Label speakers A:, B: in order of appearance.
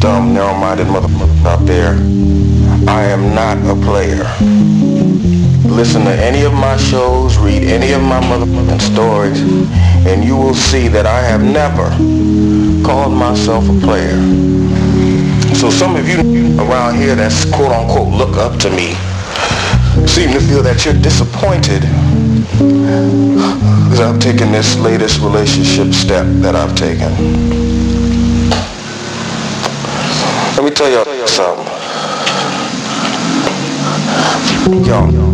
A: dumb, narrow-minded motherfuckers out there, I am not a player. Listen to any of my shows, read any of my motherfucking stories, and you will see that I have never called myself a player. So some of you around here that's quote-unquote look up to me seem to feel that you're disappointed because I've taken this latest relationship step that I've taken. Let me tell y'all something. Yo.